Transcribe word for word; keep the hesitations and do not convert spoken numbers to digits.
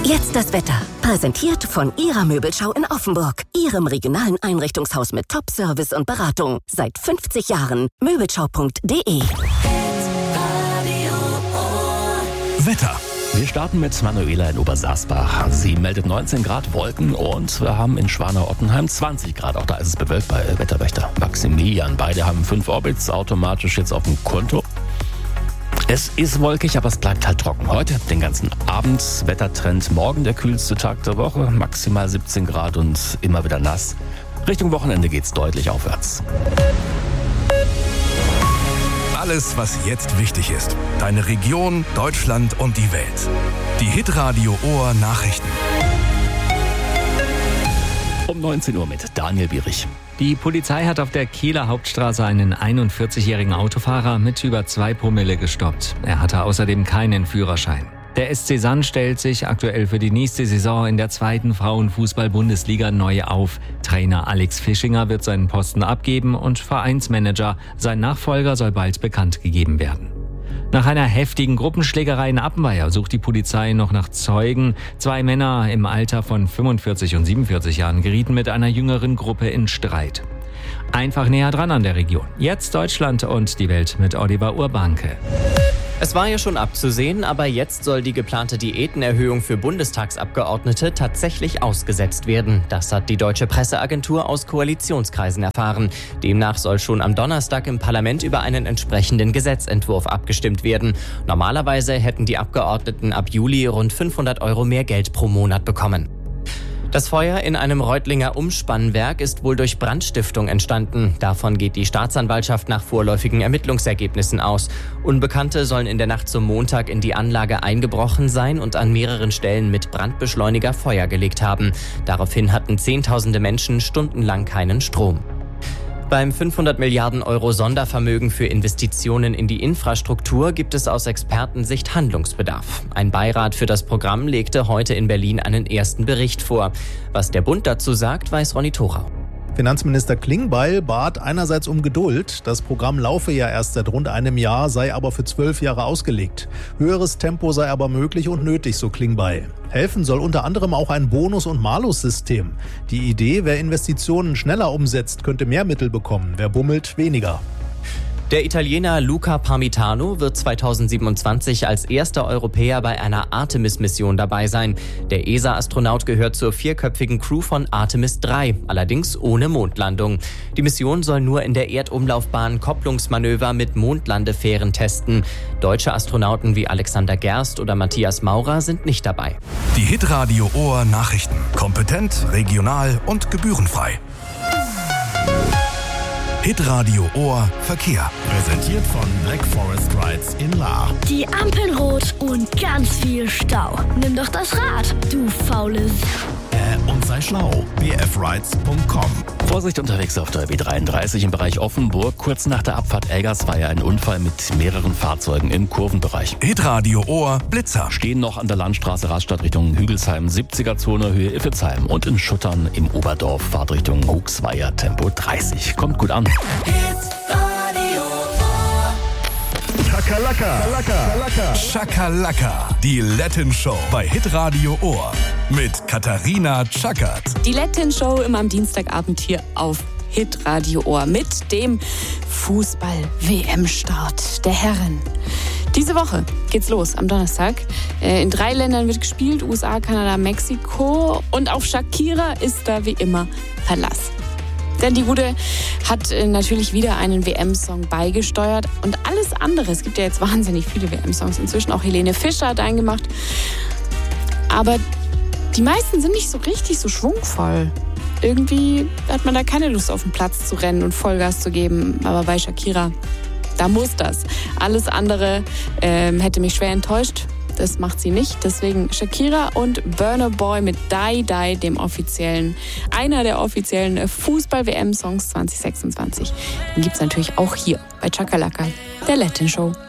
Jetzt das Wetter. Präsentiert von Ihrer Möbelschau in Offenburg. Ihrem regionalen Einrichtungshaus mit Top-Service und Beratung. Seit fünfzig Jahren. Möbelschau punkt de. Wetter. Wir starten mit Manuela in Obersaßbach. Sie meldet neunzehn Grad Wolken und wir haben in Schwanau-Ottenheim zwanzig Grad. Auch da ist es bewölkt bei Wetterwächter Maximilian. Beide haben fünf Orbits automatisch jetzt auf dem Konto. Es ist wolkig, aber es bleibt halt trocken. Heute den ganzen Abend. Wettertrend morgen der kühlste Tag der Woche. Maximal siebzehn Grad und immer wieder nass. Richtung Wochenende geht's deutlich aufwärts. Alles, was jetzt wichtig ist. Deine Region, Deutschland und die Welt. Die Hitradio Ohr Nachrichten. Um neunzehn Uhr mit Daniel Bierich. Die Polizei hat auf der Kieler Hauptstraße einen einundvierzigjährigen Autofahrer mit über zwei Promille gestoppt. Er hatte außerdem keinen Führerschein. Der S C Sand stellt sich aktuell für die nächste Saison in der zweiten Frauenfußball-Bundesliga neu auf. Trainer Alex Fischinger wird seinen Posten abgeben und Vereinsmanager. Sein Nachfolger soll bald bekannt gegeben werden. Nach einer heftigen Gruppenschlägerei in Appenweier sucht die Polizei noch nach Zeugen. Zwei Männer im Alter von fünfundvierzig und siebenundvierzig Jahren gerieten mit einer jüngeren Gruppe in Streit. Einfach näher dran an der Region. Jetzt Deutschland und die Welt mit Oliver Urbanke. Es war ja schon abzusehen, aber jetzt soll die geplante Diätenerhöhung für Bundestagsabgeordnete tatsächlich ausgesetzt werden. Das hat die Deutsche Presseagentur aus Koalitionskreisen erfahren. Demnach soll schon am Donnerstag im Parlament über einen entsprechenden Gesetzentwurf abgestimmt werden. Normalerweise hätten die Abgeordneten ab Juli rund fünfhundert Euro mehr Geld pro Monat bekommen. Das Feuer in einem Reutlinger Umspannwerk ist wohl durch Brandstiftung entstanden. Davon geht die Staatsanwaltschaft nach vorläufigen Ermittlungsergebnissen aus. Unbekannte sollen in der Nacht zum Montag in die Anlage eingebrochen sein und an mehreren Stellen mit Brandbeschleuniger Feuer gelegt haben. Daraufhin hatten Zehntausende Menschen stundenlang keinen Strom. Beim fünfhundert Milliarden Euro Sondervermögen für Investitionen in die Infrastruktur gibt es aus Expertensicht Handlungsbedarf. Ein Beirat für das Programm legte heute in Berlin einen ersten Bericht vor. Was der Bund dazu sagt, weiß Ronny Thorau. Finanzminister Klingbeil bat einerseits um Geduld. Das Programm laufe ja erst seit rund einem Jahr, sei aber für zwölf Jahre ausgelegt. Höheres Tempo sei aber möglich und nötig, so Klingbeil. Helfen soll unter anderem auch ein Bonus- und Malus-System. Die Idee, wer Investitionen schneller umsetzt, könnte mehr Mittel bekommen, wer bummelt, weniger. Der Italiener Luca Parmitano wird zweitausendsiebenundzwanzig als erster Europäer bei einer Artemis-Mission dabei sein. Der E S A-Astronaut gehört zur vierköpfigen Crew von Artemis drei, allerdings ohne Mondlandung. Die Mission soll nur in der Erdumlaufbahn Kopplungsmanöver mit Mondlandefähren testen. Deutsche Astronauten wie Alexander Gerst oder Matthias Maurer sind nicht dabei. Die Hitradio Ohr Nachrichten. Kompetent, regional und gebührenfrei. Hitradio Ohr Verkehr. Präsentiert von Black Forest Rides in Lahr. Die Ampeln rot und ganz viel Stau. Nimm doch das Rad, du faules. Äh, und sei schlau. b f rides punkt com. Vorsicht unterwegs auf der B dreiunddreißig im Bereich Offenburg. Kurz nach der Abfahrt Elgers war ja ein Unfall mit mehreren Fahrzeugen im Kurvenbereich. Hitradio Ohr Blitzer. Stehen noch an der Landstraße Rastatt Richtung Hügelsheim, siebziger-Zone Höhe Iffezheim und in Schuttern im Oberdorf Fahrtrichtung Huxweier Tempo dreißig. Kommt gut an. Schakalaka. Schakalaka. Die Latin Show bei Hitradio Ohr. Mit Katharina Tschakert. Die Latin Show immer am Dienstagabend hier auf Hitradio Ohr mit dem Fußball-W M-Start der Herren. Diese Woche geht's los am Donnerstag. In drei Ländern wird gespielt, U S A, Kanada, Mexiko. Und auf Shakira ist da wie immer Verlass. Denn die Gute hat natürlich wieder einen W M-Song beigesteuert. Und alles andere, es gibt ja jetzt wahnsinnig viele W M-Songs inzwischen, auch Helene Fischer hat einen gemacht. Aber die meisten sind nicht so richtig so schwungvoll. Irgendwie hat man da keine Lust, auf den Platz zu rennen und Vollgas zu geben. Aber bei Shakira, da muss das. Alles andere ähm, hätte mich schwer enttäuscht. Das macht sie nicht. Deswegen Shakira und Burna Boy mit Die Die, dem offiziellen, einer der offiziellen Fußball-W M-Songs zwanzig sechsundzwanzig. Den gibt's natürlich auch hier bei Chakalaka, der Latin Show.